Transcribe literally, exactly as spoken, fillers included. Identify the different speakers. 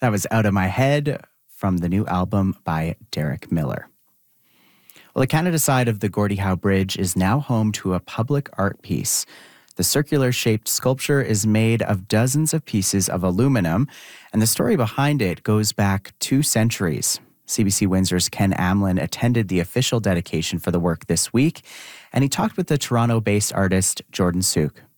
Speaker 1: That was Out of My Head from the new album by Derek Miller. Well, the Canada side of the Gordie Howe Bridge is now home to a public art piece. The circular-shaped sculpture is made of dozens of pieces of aluminum, and the story behind it goes back two centuries. C B C Windsor's Ken Amlin attended the official dedication for the work this week, and he talked with the Toronto-based artist Jordan Sook.